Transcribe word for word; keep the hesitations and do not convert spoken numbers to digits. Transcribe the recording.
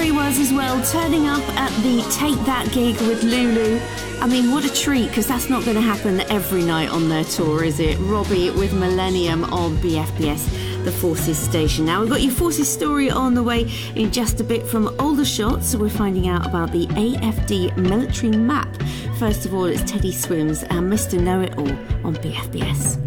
he was as well, turning up at the Take That gig with Lulu. I mean, what a treat, because that's not going to happen every night on their tour, is it? Robbie with Millennium on B F B S, the Forces station. Now, we've got your Forces story on the way in just a bit from Aldershot, so we're finding out about the A F D military map. First of all, it's Teddy Swims and Mister Know-It-All on B F B S.